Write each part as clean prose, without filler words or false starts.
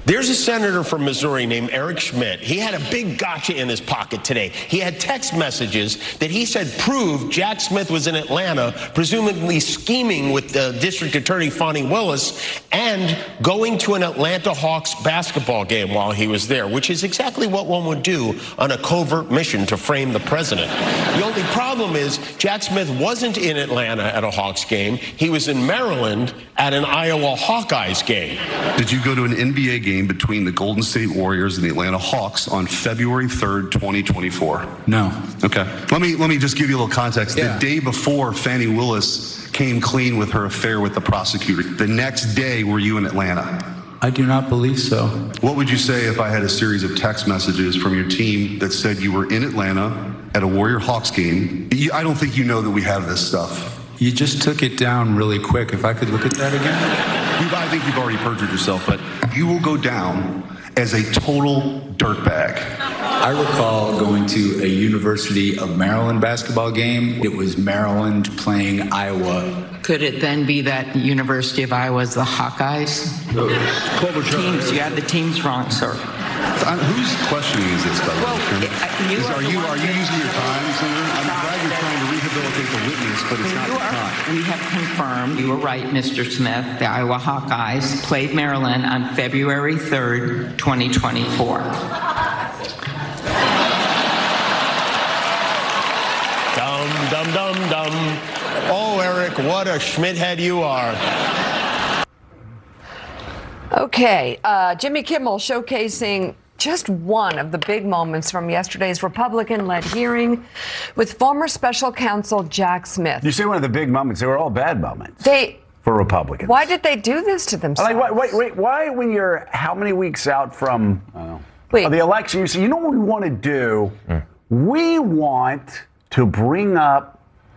There's a senator from Missouri named Eric Schmidt. He had a big gotcha in his pocket today. He had text messages that he said proved Jack Smith was in Atlanta, presumably scheming with the district attorney, Fani Willis, and going to an Atlanta Hawks basketball game while he was there, which is exactly what one would do on a covert mission to frame the president. The only problem is Jack Smith wasn't in Atlanta at a Hawks game. He was in Maryland at an Iowa Hawkeyes game. Did you go to an NBA game between the Golden State Warriors and the Atlanta Hawks on February 3rd, 2024? No. Okay. Let me just give you a little context. Yeah. The day before Fani Willis came clean with her affair with the prosecutor, the next day were you in Atlanta? I do not believe so. What would you say if I had a series of text messages from your team that said you were in Atlanta at a Warrior Hawks game? I don't think you know that we have this stuff. You just took it down really quick. If I could look at that again. I think you've already perjured yourself, but you will go down as a total dirtbag. I recall going to a University of Maryland basketball game. It was Maryland playing Iowa. Could it then be that University of Iowa is the Hawkeyes? Teams, you had the teams wrong, sir. Whose questioning is this, by the way? Are you using your time, Senator? I'm glad you're trying to rehabilitate the witness, but it's not the time. We have confirmed, you were right, Mr. Smith, the Iowa Hawkeyes played Maryland on February 3rd, 2024. Dum. Oh, Eric, what a Schmidt head you are. Okay, Jimmy Kimmel showcasing just one of the big moments from yesterday's Republican-led hearing with former special counsel Jack Smith. You say one of the big moments. They were all bad moments for Republicans. Why did they do this to themselves? Wait, why when you're how many weeks out from the election, you say, you know what we want to do? We want to bring up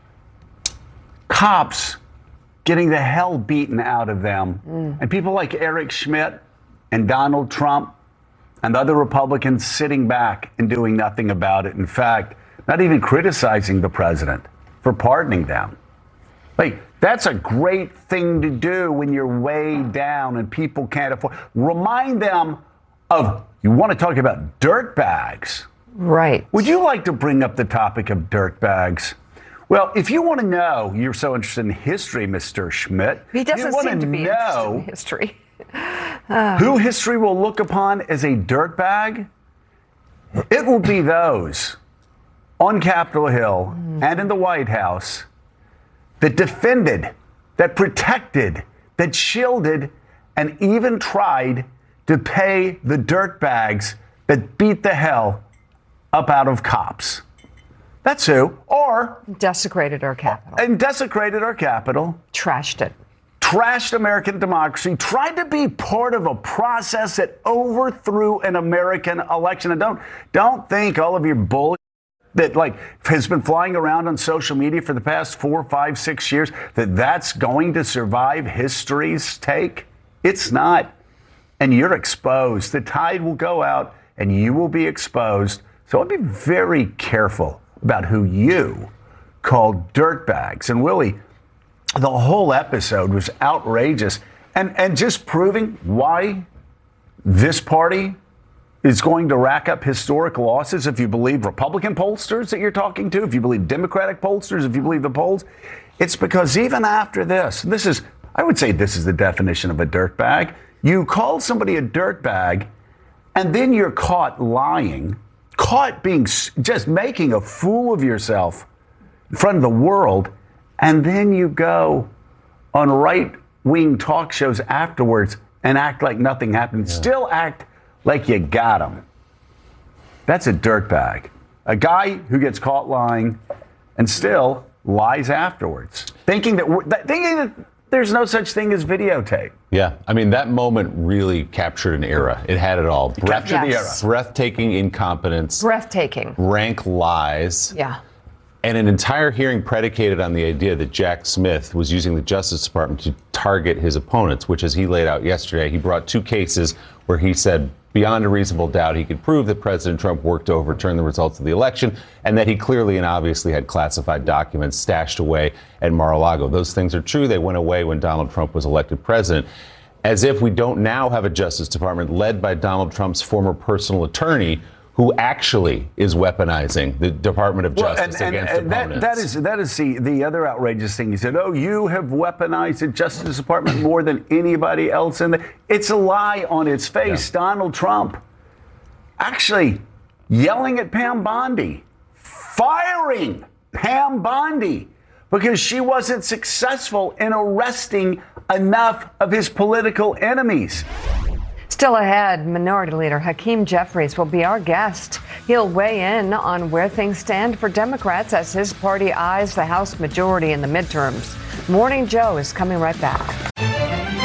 cops getting the hell beaten out of them. And people like Eric Schmidt and Donald Trump and other Republicans sitting back and doing nothing about it. In fact, not even criticizing the president for pardoning them. Like, that's a great thing to do when you're way down and people can't afford. Remind them of, you want to talk about dirtbags. Right. Would you like to bring up the topic of dirtbags? Well, if you want to know, you're so interested in history, Mr. Schmidt. He doesn't seem to be interested in history. Who history will look upon as a dirtbag? It will be those on Capitol Hill and in the White House that defended, that protected, that shielded, and even tried to pay the dirtbags that beat the hell up out of cops. That's who. Or desecrated our Capitol. And desecrated our Capitol. Trashed it. Trashed American democracy. Tried to be part of a process that overthrew an American election. And don't think all of your bull that has been flying around on social media for the past 4, 5, 6 years that's going to survive history's take. It's not. And you're exposed. The tide will go out and you will be exposed. So I'd be very careful about who you call dirtbags. And Willie, the whole episode was outrageous and just proving why this party is going to rack up historic losses if you believe Republican pollsters that you're talking to, if you believe Democratic pollsters, if you believe the polls. It's because even after this, I would say this is the definition of a dirtbag. You call somebody a dirtbag and then you're caught lying, caught being just making a fool of yourself in front of the world, and then you go on right-wing talk shows afterwards and act like nothing happened. Still act like you got them. That's a dirtbag. A guy who gets caught lying and still lies afterwards, thinking that there's no such thing as videotape. Yeah, I mean, that moment really captured an era. It had it all. Captured the era. Breathtaking incompetence. Breathtaking. Rank lies. Yeah. And an entire hearing predicated on the idea that Jack Smith was using the Justice Department to target his opponents, which, as he laid out yesterday, he brought 2 cases where he said beyond a reasonable doubt he could prove that President Trump worked to overturn the results of the election and that he clearly and obviously had classified documents stashed away at Mar-a-Lago. Those things are true. They went away when Donald Trump was elected president. as if we don't now have a Justice Department led by Donald Trump's former personal attorney, who actually is weaponizing the Department of Justice against opponents. That is the other outrageous thing. He said, "Oh, you have weaponized the Justice Department more than anybody else in the." It's a lie on its face. Yeah. Donald Trump actually yelling at Pam Bondi, firing Pam Bondi because she wasn't successful in arresting enough of his political enemies. Still ahead, Minority Leader Hakeem Jeffries will be our guest. He'll weigh in on where things stand for Democrats as his party eyes the House majority in the midterms. Morning Joe is coming right back.